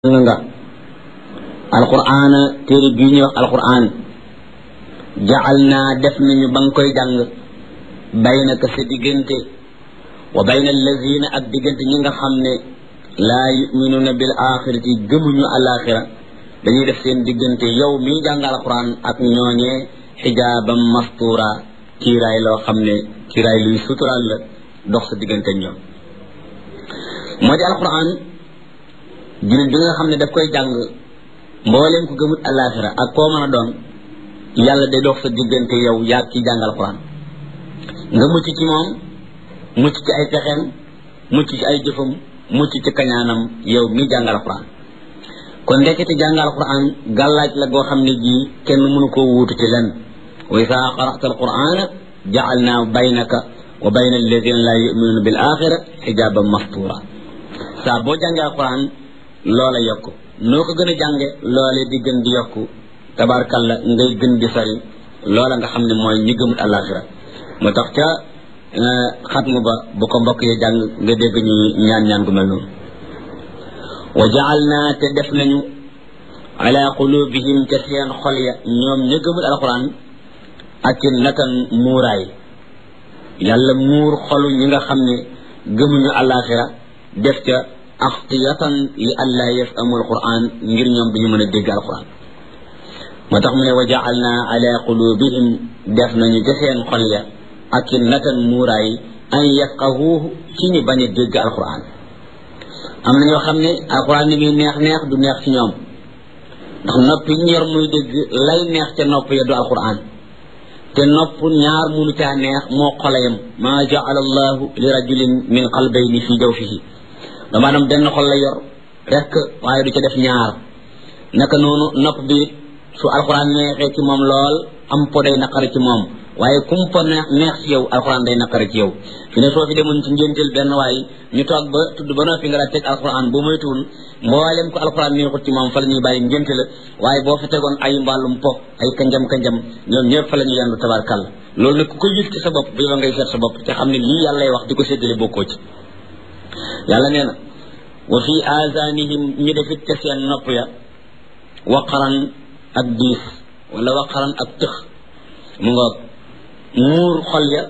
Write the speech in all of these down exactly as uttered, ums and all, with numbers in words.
nga alquran téere bi ñuy wax alquran ja'alna def nañu ba nga koy jàng baynaka sa diggante wa bayna allazina ak diggante ñi nga xam ne laa yu'minuna bil axirati gëmuñu alaxira dañuy def seen diggante yow mi jàng alquran ak ñooñee xijaaban mastura kiiraay loo xam ne kiiraay luy sutural la dox sa diggante ñoom moo di alquran jullit bi nga xam ne daf koy jàng mbooleem ku gëmut alaxira ak koo mën a doon yàlla day dox sa diggante yow yaa ci jàng alquran nga mucc ci moom mucc ci ay pexeem mucc ci ay jëfam mucc ci kañaanam yow mi jàng alquran kon ndekete jàng alquran gàllaaj la goo xam ne jii kenn mënu koo wuutu ci lenn wa izaa qara'ta alqurana ja'alna baynaka wa bayna alladina la yu'minuna bil axira xijaban mastura saa boo jàngee alquran loola yokku noo ko gën a jànge loole di gën di yokku tabarkalla ngay gën di sori loola nga xam ne mooy ñi gëmut alaxira moo tax ca xatmu ba bu ko mbokk yi jàng nga dégg ñu ñaan ñaan gu mel noonu wa ja'alna te def nañu ala qulubihim ca seen xol ya ñoom ñi gëmut alquran ak ci natan muuraay yàlla muur xolu ñi nga xam ne gëmuñu alaxira def ca axtiyatan li alla yafhamu alquran ngir ñoom duñu mën a dégg alquran moo tax mu ne wa ja'alna ala qulubihim def nañu ca seen xol ya ak ci natan muuraay an yafqahuhu ci ñu bañ a dégg alquran am na ñoo xam ne alquran ni muy neex neex du neex ci ñoom ndax nopp yi ñu yor muy dégg lay neex ca nopp ya du alquran te nopp ñaar munu caa neex moo xolayam ma ja'ala allahu li rajulin min qalbayni fi jawfihi da maanaam benn xol la yor rek waaye du ca def ñaar naka noonu nopp bi su alxuraan neexee ci moom lool am po day naqari ci moom waaye kum po neex neex ci yow alxuraan day naqari ci yow fi ne soo fi demoon ci ngénteel benn waaye ñu toog ba tudd ba noppi nga daa teg alxuraan boo moytuwul mboolem ko alxuraan neexut ci moom fa la ñuy bàyyi ngénte la waaye boo fi tegoon ay mbàllum po ay kanjam kanjam ñoom ñëpp fa la ñu yendu tabarkàlla loolu nag ku ko yëg ci sa bopp bi ba ngay seet sa bopp te xam ne lii yàlla lay wax di ko séddale bokkoo ci yàlla nee na wa fi azanihim ñu defit ca seen nopp ya waqaran ak diis wala waqaran ak tëx mu nga muur xol ya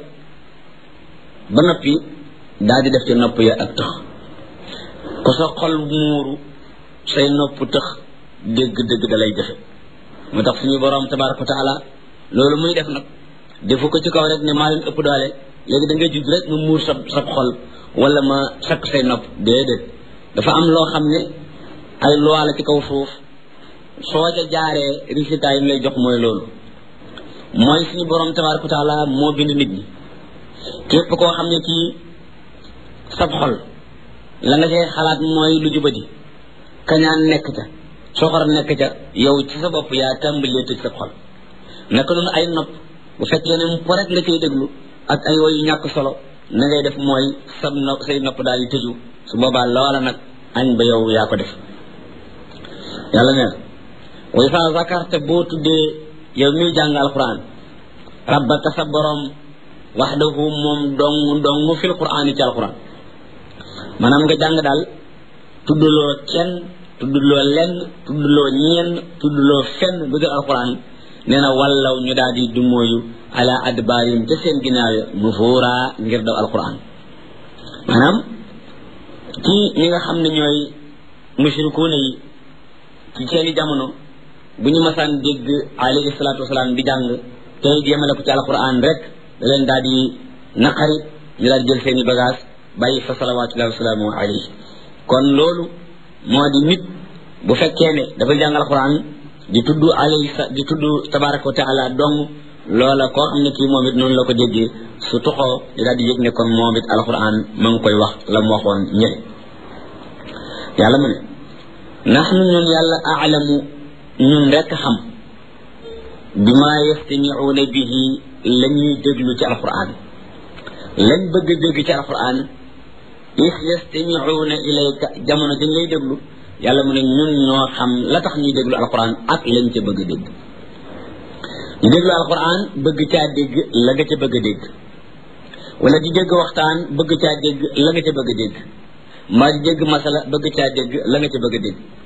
ba noppi daal di def ca nopp ya ak tëx ko sa xol muuru say nopp tëx dégg-dégg da lay jafe moo tax suñu boroom tabaraka wa taala loolu muy def nag defu ko ci kaw rek ne maa leen ëpp doole léegi da ngay judd rek mu muur sa sa xol wala ma sakk say nopp déedéet dafa am loo xam ne ay loi la ci kaw suuf soo ca jaaree résultat yi lay jox mooy loolu mooy suñu borom tabaraka wa taala moo bind nit ñi képp koo xam ne kii sab xol la nga cay xalaat mooy lu jubadi kañaan nekk ca soxor nekk ca yow ci sa bopp yaa tàmbalee tëj sa xol naka noonu ay nopp bu fekkee ne mu rek nga cay déglu ak ay woyu ñàkk solo na ngay def mooy sab no say nopp daal di tëju su boobaa loola nag añ ba yow yaa ko def yàlla nee na wa isa zakarta boo tuddee yow miy jàng alquran rabbaka sa borom waxdahu moom dong dong fil quran yi ci alquran maanaam nga jàng daal tuddloo kenn tuddloo lenn tuddloo ñenn tuddloo fenn bu dul alquran nee na wallaw ñu daal di dumóoyu ala adbaarim ca seen ginnaaw ya nufuura ngir daw alquran maanaam ci ñi nga xam ne ñooy mushrikuuna yi ci seeni jamono bu ñu masaan dégg alayhi salaatu wasalaam di jàng tey jéemale ko ci alquran rek da leen daal di naqari ñu daal di jël seeni bagage bàyyi fa salawaatullahi wa salaamu alayhi kon loolu moo di nit bu fekkee ne dafa jàng alquran di tudd alayhi di tudd tabaraka wa taala dong loola koo xam ne kii moom it noonu la ko déggee su toxoo di daal di yëg ne kon moom it alquran ma ngi koy wax la mu waxoon ñële yàlla mu ne nahnu ñun yàlla aalamu ñun rekk xam bi ma yastamiuuna bihi la ñuy déglu ci alquran lañ bëgg a dégg ci alquran is yastamiuuna ilayka jamono dañ lay déglu yàlla mu ne ñun ñoo xam la tax ñuy déglu alquran ak lañ ca bëgg a dégg ñu déglu alquran bëgg caa dégg la nga ca bëgg a dégg wala di dégg waxtaan bëgg caa dégg la nga ca bëgg a dégg maa di dégg masala bëgg caa dégg la nga ca bëgg a dégg